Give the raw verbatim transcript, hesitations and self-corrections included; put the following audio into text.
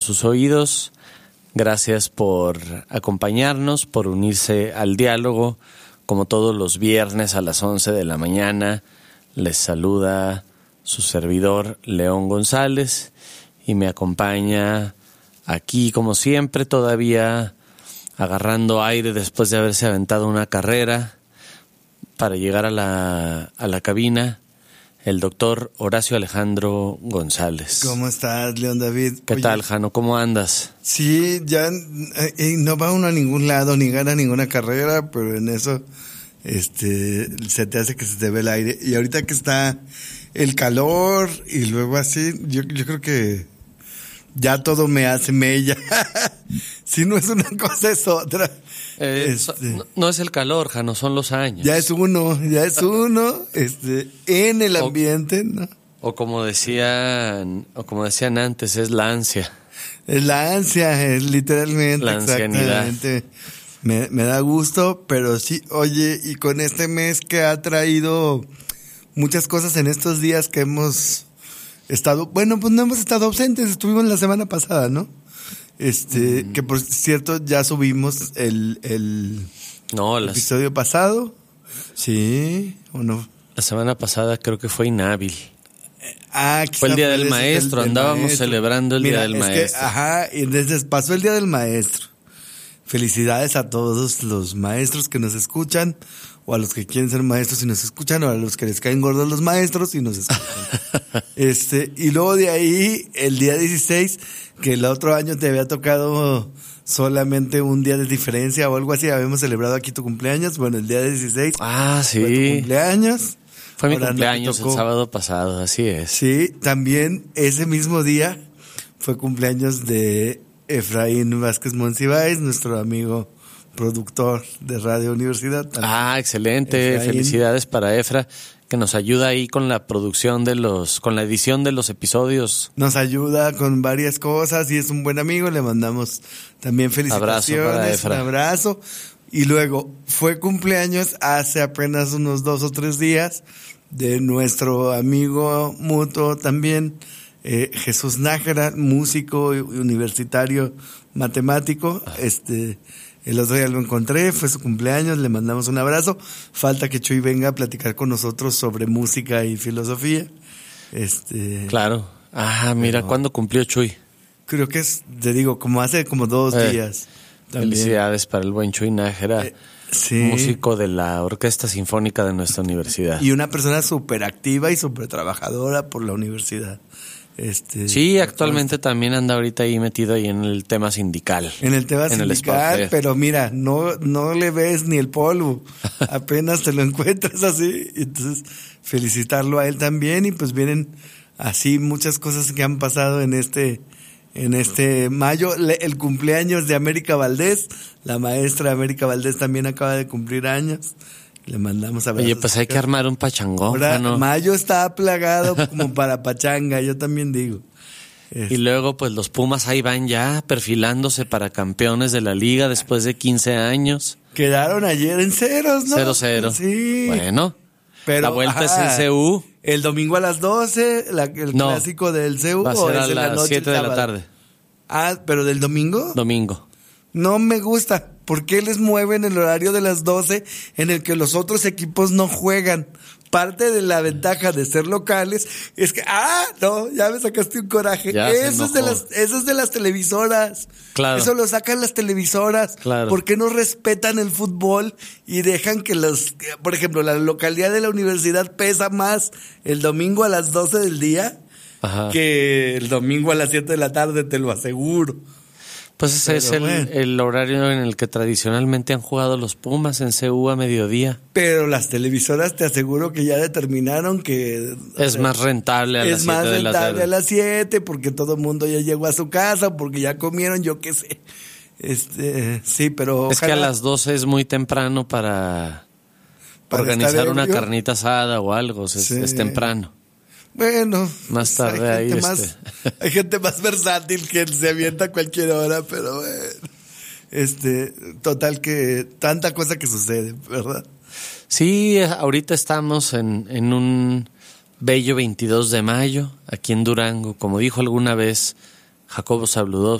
sus oídos. Gracias por acompañarnos, por unirse al diálogo. Como todos los viernes a las once de la mañana, les saluda su servidor León González y me acompaña aquí, como siempre, todavía agarrando aire después de haberse aventado una carrera para llegar a la, a la cabina, el doctor Horacio Alejandro González. ¿Cómo estás, León David? ¿Qué Oye, tal, Jano? ¿Cómo andas? Sí, ya eh, no va uno a ningún lado ni gana ninguna carrera, pero en eso este se te hace que se te ve el aire. Y ahorita que está el calor y luego así, yo, yo creo que ya todo me hace mella. Si no es una cosa, es otra. Eh, Este, so, no, no es el calor, Jano, son los años. Ya es uno, ya es uno, este, en el ambiente, ¿no? O como decían, o como decían antes, es la ansia. Es la ansia, es literalmente, la ancianidad. Exactamente. Me, me da gusto, pero sí, oye, y con este mes que ha traído muchas cosas en estos días que hemos estado, bueno, pues no hemos estado ausentes, estuvimos la semana pasada, ¿no? Este, mm. que por cierto ya subimos el, el no, las... episodio pasado, ¿sí o no? La semana pasada creo que fue inhábil. Ah, fue el Día del Maestro, el, el andábamos maestro. celebrando el Mira, Día del es Maestro. Que, ajá, y desde pasó el Día del Maestro. Felicidades a todos los maestros que nos escuchan, o a los que quieren ser maestros y nos escuchan, o a los que les caen gordos los maestros y nos escuchan. este, y luego de ahí, el día dieciséis, que el otro año te había tocado solamente un día de diferencia o algo así, habíamos celebrado aquí tu cumpleaños, bueno, el día dieciséis. Ah, sí. Fue tu cumpleaños. Fue mi cumpleaños el sábado pasado, así es. Sí, también ese mismo día fue cumpleaños de Efraín Vázquez Monsiváis, nuestro amigo productor de Radio Universidad. También. Ah, excelente. Efraín. Felicidades para Efra, que nos ayuda ahí con la producción de los, con la edición de los episodios. Nos ayuda con varias cosas y es un buen amigo. Le mandamos también felicitaciones. Abrazo para Efra. Un abrazo. Y luego fue cumpleaños hace apenas unos dos o tres días de nuestro amigo mutuo también, eh, Jesús Nájera, músico universitario, matemático. Ah. Este, el otro día lo encontré, fue su cumpleaños, le mandamos un abrazo. Falta que Chuy venga a platicar con nosotros sobre música y filosofía. Este, claro. Ah, mira, pero, ¿cuándo cumplió Chuy? Creo que es, te digo, como hace como dos eh. días. También. Felicidades para el buen Chuy Nájera, eh, sí. músico de la Orquesta Sinfónica de nuestra universidad. Y una persona súper activa y súper trabajadora por la universidad. Este, sí, actualmente pues, también anda ahorita ahí metido ahí en el tema sindical. En el tema en sindical, el pero mira, no, no le ves ni el polvo, apenas te lo encuentras así. Entonces, felicitarlo a él también y pues vienen así muchas cosas que han pasado en este... En este mayo, el cumpleaños de América Valdés, la maestra América Valdés también acaba de cumplir años. Le mandamos abrazos. Oye, pues hay que armar un pachangón. Ahora, ¿no? Mayo está plagado como para pachanga, yo también digo. Este. Y luego, pues los Pumas ahí van ya perfilándose para campeones de la liga después de quince años. Quedaron ayer en ceros, ¿no? Cero cero. Sí. Bueno, pero, la vuelta ajá, es en C U. El domingo a las doce, la, el no, clásico del C U. Va a ser a las siete de la tarde. Ah, ¿pero del domingo? Domingo. No me gusta. ¿Por qué les mueven el horario de las doce en el que los otros equipos no juegan? Parte de la ventaja de ser locales es que, ah, no, ya me sacaste un coraje. Eso es de las, eso es de las televisoras. Claro. Eso lo sacan las televisoras. Claro. ¿Por qué no respetan el fútbol y dejan que los, por ejemplo, la localidad de la universidad pesa más el domingo a las doce del día? Ajá. Que el domingo a las siete de la tarde, te lo aseguro. Pues ese Pero es el, bueno. el horario en el que tradicionalmente han jugado los Pumas, en C U a mediodía. Pero las televisoras te aseguro que ya determinaron que... Es sea, más rentable a las siete de la tarde. Es más rentable a las siete porque todo el mundo ya llegó a su casa, porque ya comieron, yo qué sé. Este, sí, pero... Es ojalá, que a las doce es muy temprano para, para organizar una carnita asada o algo, sí. es, es temprano. Bueno, más tarde hay, ahí más, este. hay gente más versátil que se avienta a cualquier hora, pero bueno, este, total que tanta cosa que sucede, ¿verdad? Sí, ahorita estamos en, en un bello veintidós de mayo, aquí en Durango, como dijo alguna vez Jacobo Zabludovsky.